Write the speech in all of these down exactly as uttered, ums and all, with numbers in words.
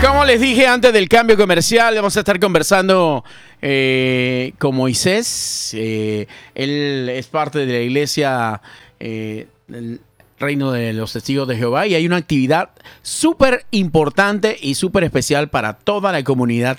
Como les dije antes del cambio comercial, vamos a estar conversando eh, con Moisés. Eh, él es parte de la iglesia eh, del Reino de los Testigos de Jehová y hay una actividad súper importante y súper especial para toda la comunidad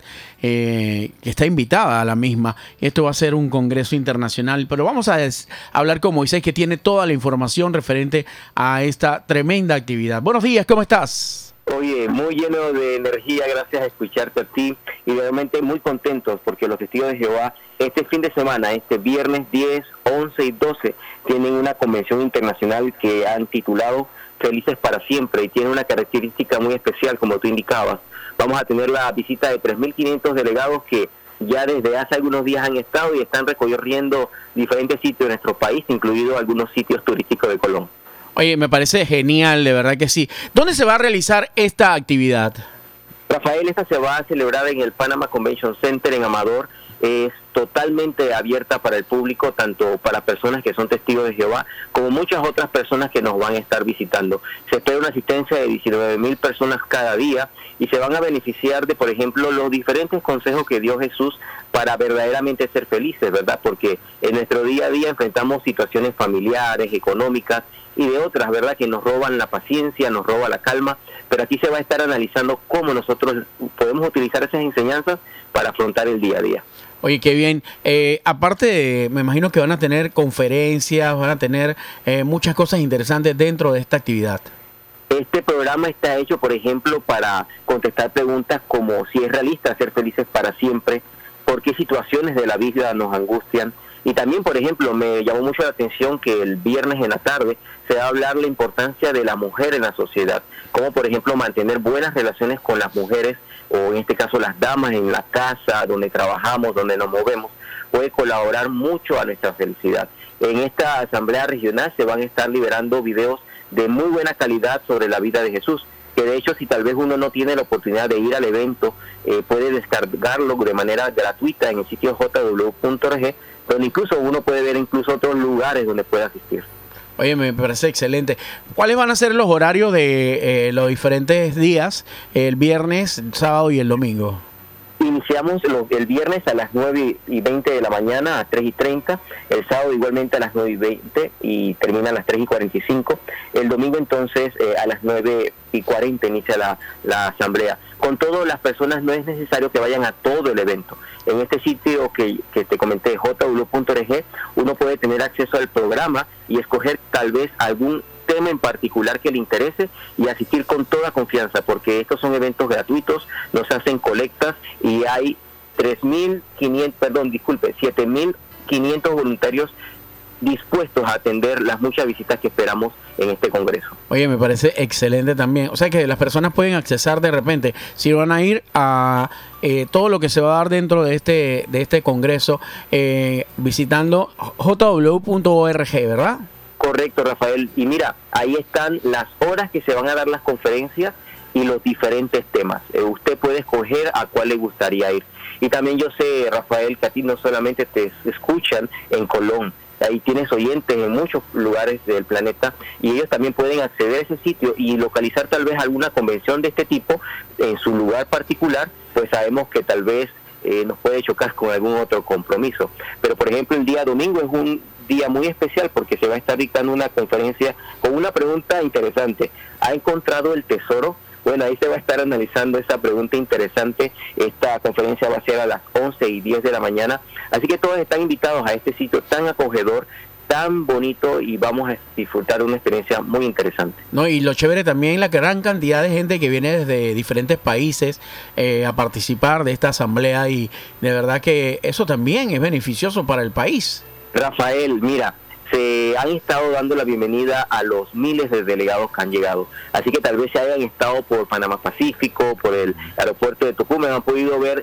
eh, que está invitada a la misma. Esto va a ser un congreso internacional, pero vamos a des- hablar con Moisés, que tiene toda la información referente a esta tremenda actividad. Buenos días, ¿cómo estás? Oye, muy lleno de energía, gracias a escucharte a ti y realmente muy contentos porque los Testigos de Jehová este fin de semana, este viernes diez, once y doce, tienen una convención internacional que han titulado Felices para Siempre y tiene una característica muy especial, como tú indicabas. Vamos a tener la visita de tres mil quinientos delegados que ya desde hace algunos días han estado y están recorriendo diferentes sitios de nuestro país, incluidos algunos sitios turísticos de Colón. Oye, me parece genial, de verdad que sí. ¿Dónde se va a realizar esta actividad? Rafael, esta se va a celebrar en el Panama Convention Center en Amador. Es totalmente abierta para el público, tanto para personas que son testigos de Jehová, como muchas otras personas que nos van a estar visitando. Se espera una asistencia de diecinueve mil personas cada día y se van a beneficiar de, por ejemplo, los diferentes consejos que dio Jesús para verdaderamente ser felices, ¿verdad? Porque en nuestro día a día enfrentamos situaciones familiares, económicas y de otras, ¿verdad?, que nos roban la paciencia, nos roba la calma, pero aquí se va a estar analizando cómo nosotros podemos utilizar esas enseñanzas para afrontar el día a día. Oye, qué bien. Eh, aparte, de, me imagino que van a tener conferencias, van a tener eh, muchas cosas interesantes dentro de esta actividad. Este programa está hecho, por ejemplo, para contestar preguntas como si es realista ser felices para siempre, por qué situaciones de la vida nos angustian. Y también, por ejemplo, me llamó mucho la atención que el viernes en la tarde se va a hablar la importancia de la mujer en la sociedad, como por ejemplo mantener buenas relaciones con las mujeres, o en este caso las damas en la casa, donde trabajamos, donde nos movemos, puede colaborar mucho a nuestra felicidad. En esta asamblea regional se van a estar liberando videos de muy buena calidad sobre la vida de Jesús, que de hecho si tal vez uno no tiene la oportunidad de ir al evento, eh, puede descargarlo de manera gratuita en el sitio j w punto org, donde incluso uno puede ver incluso otros lugares donde puede asistir. Oye, me parece excelente. ¿Cuáles van a ser los horarios de eh, los diferentes días, el viernes, el sábado y el domingo? Iniciamos los, el viernes a las nueve y veinte de la mañana a tres y treinta, el sábado igualmente a las nueve y veinte y termina a las tres y cuarenta y cinco, el domingo entonces eh, a las nueve y cuarenta inicia la, la asamblea. Con todas las personas no es necesario que vayan a todo el evento. En este sitio que, que te comenté, j w punto org, uno puede tener acceso al programa y escoger tal vez algún tema en particular que le interese y asistir con toda confianza, porque estos son eventos gratuitos, nos hacen colectas y hay tres mil quinientos, perdón, disculpe, siete mil quinientos voluntarios dispuestos a atender las muchas visitas que esperamos en este congreso. Oye, me parece excelente también. O sea que las personas pueden accesar de repente, si van a ir a eh, todo lo que se va a dar dentro de este de este congreso, eh, visitando j w punto org, ¿verdad? Correcto, Rafael. Y mira, ahí están las horas que se van a dar las conferencias y los diferentes temas. Eh, usted puede escoger a cuál le gustaría ir. Y también yo sé, Rafael, que a ti no solamente te escuchan en Colón, ahí tienes oyentes en muchos lugares del planeta y ellos también pueden acceder a ese sitio y localizar tal vez alguna convención de este tipo en su lugar particular, pues sabemos que tal vez eh, nos puede chocar con algún otro compromiso. Pero por ejemplo el día domingo es un día muy especial porque se va a estar dictando una conferencia con una pregunta interesante. ¿Ha encontrado el tesoro? Bueno, ahí se va a estar analizando esa pregunta interesante. Esta conferencia va a ser a las once y diez de la mañana. Así que todos están invitados a este sitio tan acogedor, tan bonito, y vamos a disfrutar de una experiencia muy interesante. No, y lo chévere también la gran cantidad de gente que viene desde diferentes países eh, a participar de esta asamblea, y de verdad que eso también es beneficioso para el país. Rafael, mira, se han estado dando la bienvenida a los miles de delegados que han llegado. Así que tal vez se hayan estado por Panamá Pacífico, por el aeropuerto de Tocumen, han podido ver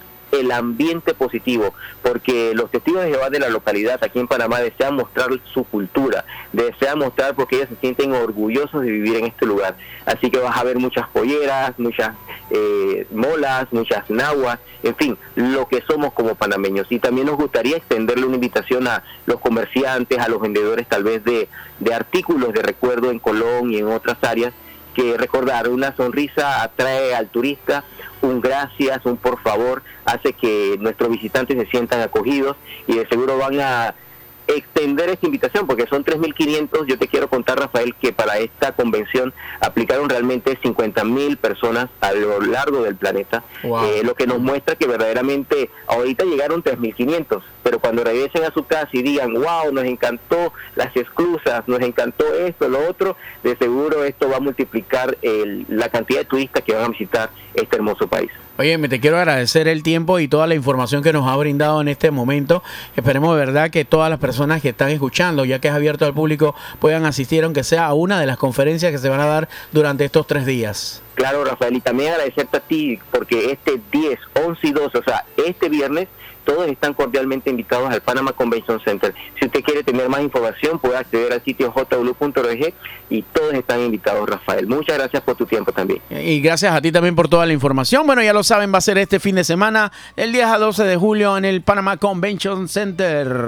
el ambiente positivo, porque los testigos de Jehová de la localidad aquí en Panamá desean mostrar su cultura, desean mostrar porque ellos se sienten orgullosos de vivir en este lugar. Así que vas a ver muchas polleras, muchas eh, molas, muchas nahuas, en fin, lo que somos como panameños. Y también nos gustaría extenderle una invitación a los comerciantes, a los vendedores tal vez de, de artículos de recuerdo en Colón y en otras áreas, que recordar, una sonrisa atrae al turista, un gracias, un por favor, hace que nuestros visitantes se sientan acogidos y de seguro van a extender esta invitación porque son tres mil quinientos. Yo te quiero contar, Rafael, que para esta convención aplicaron realmente cincuenta mil personas a lo largo del planeta, wow. eh, lo que nos muestra que verdaderamente ahorita llegaron tres mil quinientos, pero cuando regresen a su casa y digan, wow, nos encantó las esclusas, nos encantó esto, lo otro, de seguro esto va a multiplicar el, la cantidad de turistas que van a visitar este hermoso país. Oye, me te quiero agradecer el tiempo y toda la información que nos ha brindado en este momento. Esperemos de verdad que todas las personas que están escuchando, ya que es abierto al público, puedan asistir, aunque sea a una de las conferencias que se van a dar durante estos tres días. Claro, Rafael, y también agradecerte a ti, porque este diez, once y doce, o sea, este viernes, todos están cordialmente invitados al Panama Convention Center. Si usted quiere tener más información, puede acceder al sitio j w punto org y todos están invitados, Rafael. Muchas gracias por tu tiempo también. Y gracias a ti también por toda la información. Bueno, ya lo saben, va a ser este fin de semana, el diez a doce de julio en el Panama Convention Center.